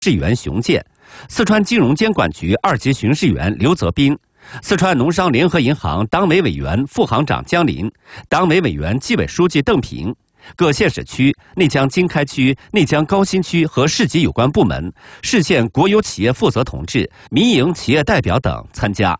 事员熊健，四川金融监管局2级巡视员刘泽斌，四川农商联合银行党委委员、副行长姜林，党委委员、纪委书记邓平，各县市区、内江经开区、内江高新区和市级有关部门、市县国有企业负责同志、民营企业代表等参加。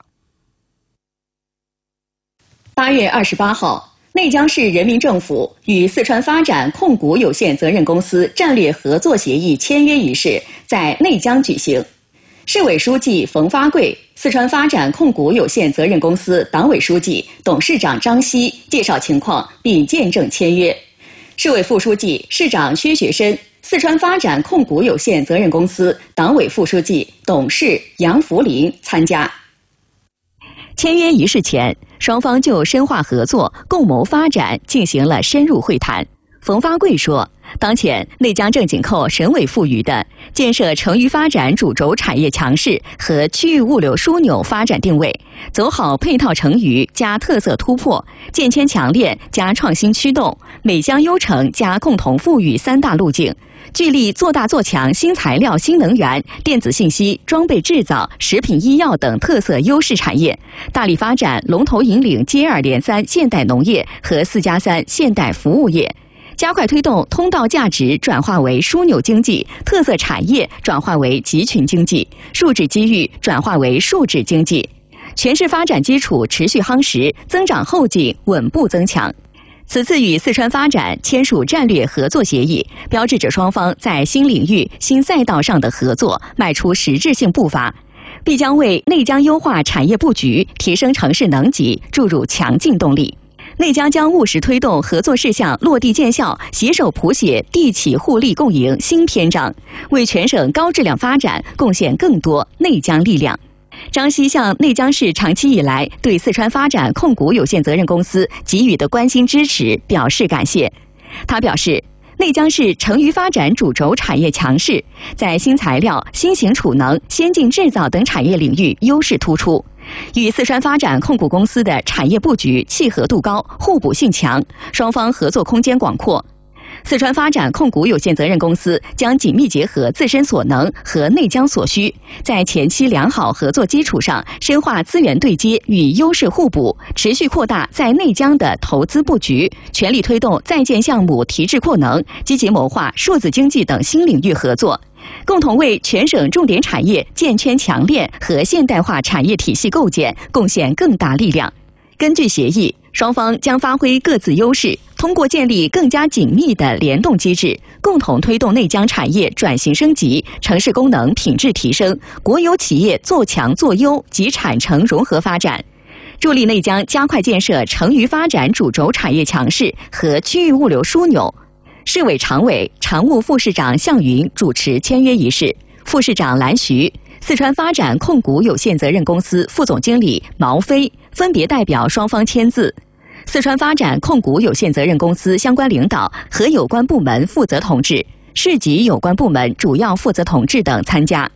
8月28号，内江市人民政府与四川发展控股有限责任公司战略合作协议签约仪式在内江举行。市委书记冯发贵、四川发展控股有限责任公司党委书记、董事长张希介绍情况并见证签约。市委副书记、市长薛学深、四川发展控股有限责任公司党委副书记、董事杨福林参加。签约仪式前，双方就深化合作、共谋发展进行了深入会谈。冯发贵说，当前内江正紧扣省委赋予的建设成渝发展主轴产业强势和区域物流枢纽发展定位，走好配套成渝加特色突破、建签强链加创新驱动、美江优城加共同富裕3大路径，聚力做大做强新材料、新能源、电子信息、装备制造、食品医药等特色优势产业，大力发展龙头引领接二连三现代农业和4+3现代服务业，加快推动通道价值转化为枢纽经济，特色产业转化为集群经济，数质机遇转化为数质经济，全市发展基础持续夯实，增长后劲稳步增强。此次与四川发展签署战略合作协议，标志着双方在新领域、新赛道上的合作迈出实质性步伐，必将为内江优化产业布局、提升城市能级注入强劲动力。内江将务实推动合作事项落地见效，携手谱写地企互利共赢新篇章，为全省高质量发展贡献更多内江力量。张希向内江市长期以来对四川发展控股有限责任公司给予的关心支持表示感谢。他表示，内江市成渝发展主轴产业强势，在新材料、新型储能、先进制造等产业领域优势突出，与四川发展控股公司的产业布局契合度高、互补性强，双方合作空间广阔。四川发展控股有限责任公司将紧密结合自身所能和内江所需，在前期良好合作基础上，深化资源对接与优势互补，持续扩大在内江的投资布局，全力推动在建项目提质扩能，积极谋划数字经济等新领域合作，共同为全省重点产业建圈强链和现代化产业体系构建贡献更大力量。根据协议，双方将发挥各自优势，通过建立更加紧密的联动机制，共同推动内江产业转型升级、城市功能品质提升、国有企业做强做优及产城融合发展，助力内江加快建设成渝发展主轴产业强势和区域物流枢纽。市委常委、常务副市长向云主持签约仪式，副市长蓝徐、四川发展控股有限责任公司副总经理毛飞分别代表双方签字。四川发展控股有限责任公司相关领导和有关部门负责同志、市级有关部门主要负责同志等参加。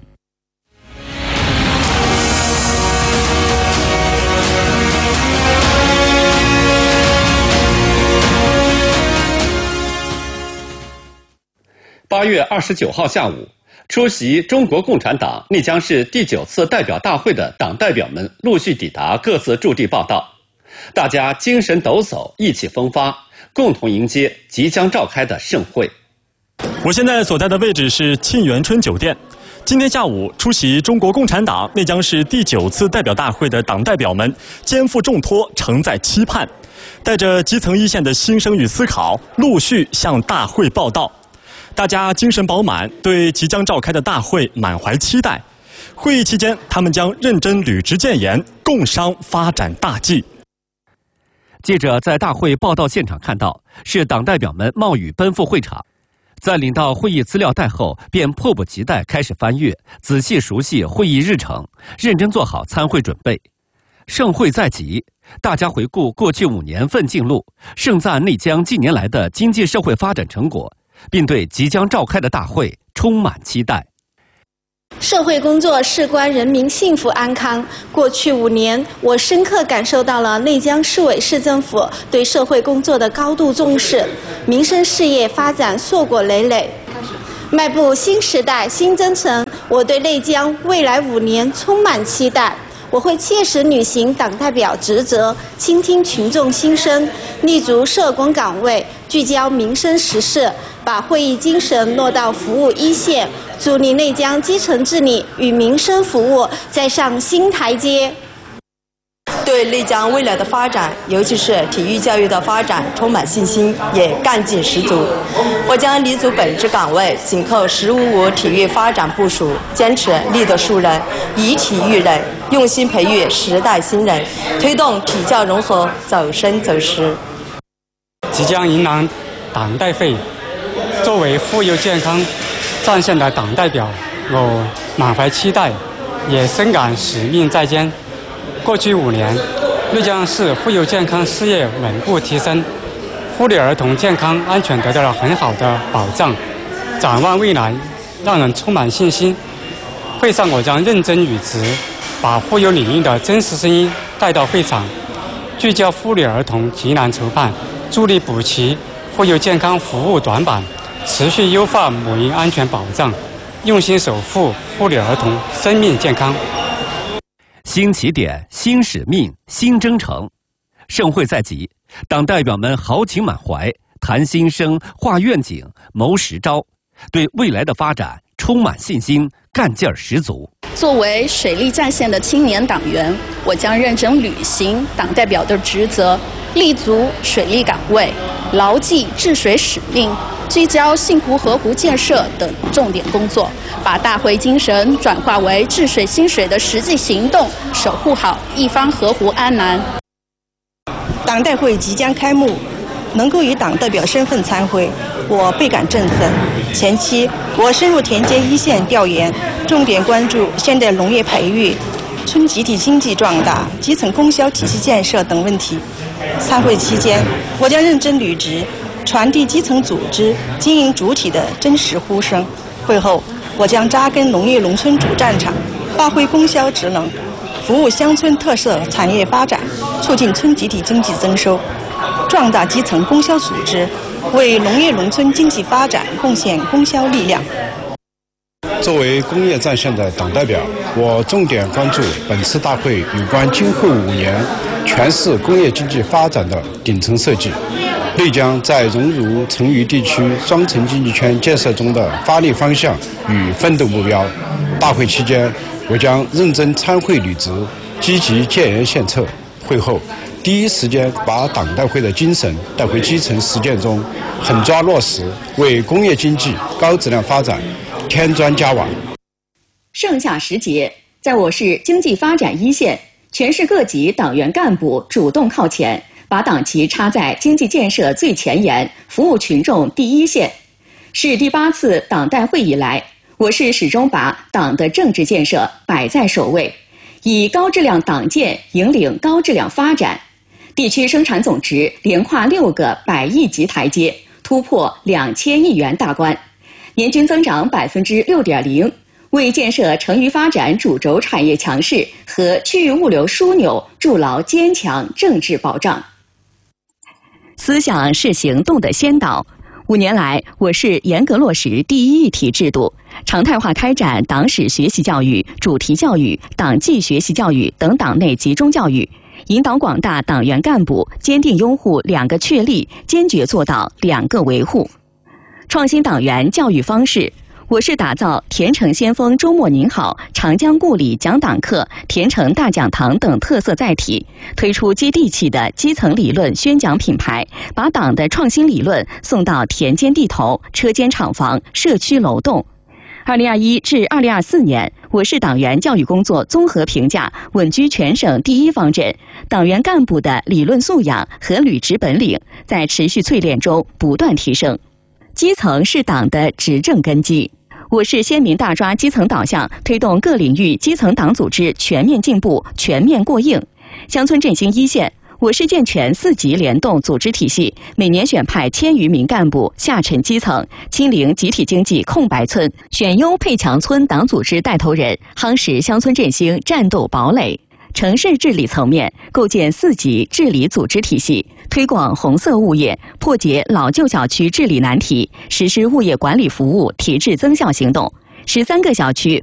8月29号下午，出席中国共产党内江市第9次代表大会的党代表们陆续抵达各自驻地报到，大家精神抖擞，意气风发，共同迎接即将召开的盛会。 我现在所在的位置是沁园春酒店。今天下午，出席中国共产党内江市第9次代表大会的党代表们肩负重托，承载期盼，带着基层一线的心声与思考，陆续向大会报到。大家精神饱满，对即将召开的大会满怀期待。会议期间，他们将认真履职建言，共商发展大计。 记者在大会报到现场看到，是党代表们冒雨奔赴会场，在领到会议资料袋后，便迫不及待开始翻阅，仔细熟悉会议日程，认真做好参会准备。盛会在即，大家回顾过去5年奋进路，盛赞内江近年来的经济社会发展成果，并对即将召开的大会充满期待。 社会工作事关人民幸福安康。过去5年，我深刻感受到了内江市委市政府对社会工作的高度重视，民生事业发展硕果累累。 迈步新时代、新征程，我对内江未来5年充满期待。我会切实履行党代表职责，倾听群众心声，立足社工岗位，聚焦民生时事，把会议精神落到服务一线，助力内江基层治理与民生服务再上新台阶。 对内江未来的发展，尤其是体育教育的发展充满信心，也干劲十足。我将立足本职岗位，紧扣“十5+5”体育发展部署，坚持立德树人、以体育人，用心培育时代新人，推动体教融合走深走实。 即将迎来党代会，作为妇幼健康战线的党代表，我满怀期待，也深感使命在肩。过去5年，内江市妇幼健康事业稳步提升，妇女儿童健康安全得到了很好的保障。展望未来，让人充满信心。会上我将认真履职，把妇幼领域的真实声音带到会场，聚焦妇女儿童急难愁盼，助力补齐妇幼健康服务短板，持续优化母婴安全保障，用心守护妇女儿童生命健康。 新起点、新使命、新征程，盛会在即，党代表们豪情满怀，谈心声、画愿景、谋实招，对未来的发展充满信心，干劲儿十足。 作为水利战线的青年党员，我将认真履行党代表的职责，立足水利岗位，牢记治水使命，聚焦杏湖河湖建设等重点工作，把大会精神转化为治水兴水的实际行动，守护好一方河湖安南。 党代会即将开幕，能够以党代表身份参会，我倍感振奋。前期我深入田间一线调研，重点关注现代农业培育、村集体经济壮大、基层供销体系建设等问题。参会期间，我将认真履职，传递基层组织经营主体的真实呼声。会后，我将扎根农业农村主战场，发挥供销职能，服务乡村特色产业发展，促进村集体经济增收，壮大基层供销组织，为农业农村经济发展贡献供销力量。 作为工业战线的党代表，我重点关注本次大会有关今后5年全市工业经济发展的顶层设计。内江在融入成渝地区双城经济圈建设中的发力方向与奋斗目标。大会期间，我将认真参会履职，积极建言献策。会后，第一时间把党代会的精神带回基层实践中，狠抓落实，为工业经济高质量发展添砖加瓦。 盛夏时节，在我市经济发展一线，全市各级党员干部主动靠前，把党旗插在经济建设最前沿，服务群众第一线。是第8次党代会以来，我市始终把党的政治建设摆在首位，以高质量党建引领高质量发展。地区生产总值连跨6个100亿级台阶，突破2000亿元大关，年均增长6.0%，为建设成渝发展主轴产业强势和区域物流枢纽筑牢坚强政治保障。思想是行动的先导。5年来，我市严格落实第一议题制度，常态化开展党史学习教育、主题教育、党纪学习教育等党内集中教育，引导广大党员干部坚定拥护2个确立，坚决做到2个维护。创新党员教育方式，我市打造田城先锋周末您好、长江故里讲党课、田城大讲堂等特色载体，推出接地气的基层理论宣讲品牌，把党的创新理论送到田间地头、车间厂房、社区楼栋。2021至2024年，我市党员教育工作综合评价稳居全省第1方阵，党员干部的理论素养和履职本领在持续淬炼中不断提升。基层是党的执政根基，我市鲜明大抓基层导向，推动各领域基层党组织全面进步、全面过硬。乡村振兴一线，我市健全4级联动组织体系，每年选派1000余名干部下沉基层，清零集体经济空白村，选优配强村党组织带头人，夯实乡村振兴战斗堡垒。 城市治理层面，构建4级治理组织体系，推广红色物业，破解老旧小区治理难题，实施物业管理服务提质增效行动。13个小区